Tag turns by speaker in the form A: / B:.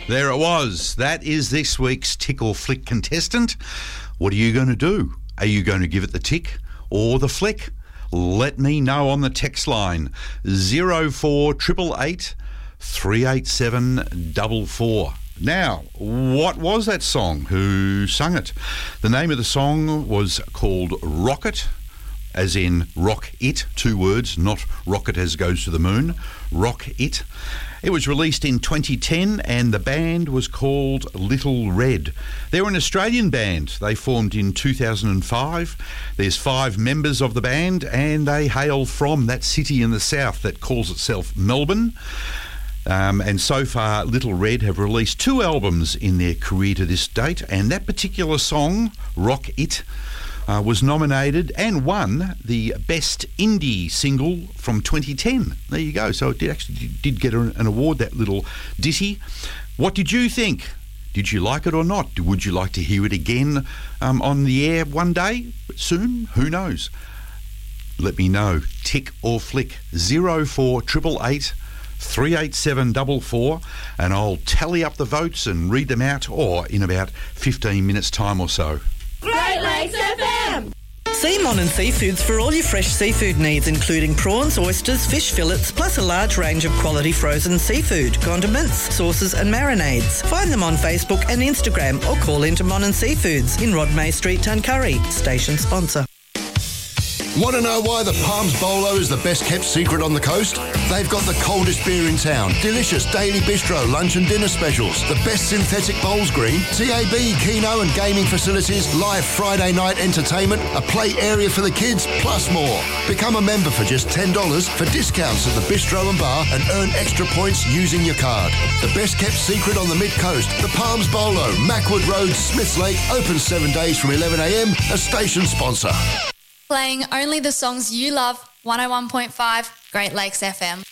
A: There it was. That is this week's Tick or Flick contestant. What are you going to do? Are you going to give it the tick or the flick? Let me know on the text line 04888 387 44. Now, what was that song? Who sung it? The name of the song was called Rocket, as in rock it, 2 words, not rocket as goes to the moon, rock it. It was released in 2010 and the band was called Little Red. They're an Australian band. They formed in 2005. There's 5 members of the band and they hail from that city in the south that calls itself Melbourne. And so far, Little Red have released 2 albums in their career to this date, and that particular song, Rock It, was nominated and won the Best Indie Single from 2010. There you go. So it did get an award, that little ditty. What did you think? Did you like it or not? Would you like to hear it again on the air one day? Soon? Who knows? Let me know. Tick or flick. 04888 387 44, and I'll tally up the votes and read them out in about 15 minutes time or so.
B: Great Lakes FM!
C: See Monin Seafoods for all your fresh seafood needs, including prawns, oysters, fish fillets, plus a large range of quality frozen seafood, condiments, sauces and marinades. Find them on Facebook and Instagram or call into Monin Seafoods in Rodmay Street, Tuncurry. Station sponsor.
D: Want to know why the Palms Bolo is the best kept secret on the coast? They've got the coldest beer in town, delicious daily bistro lunch and dinner specials, the best synthetic bowls green, TAB, Keno and gaming facilities, live Friday night entertainment, a play area for the kids, plus more. Become a member for just $10 for discounts at the bistro and bar and earn extra points using your card. The best kept secret on the mid-coast, the Palms Bolo, Mackwood Road, Smiths Lake, open 7 days from 11am, a station sponsor.
E: Playing only the songs you love, 101.5 Great Lakes FM.